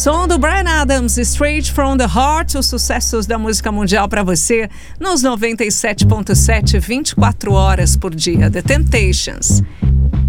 som do Bryan Adams, Straight from the Heart, os sucessos da música mundial para você nos 97.7, 24 horas por dia. The Temptations.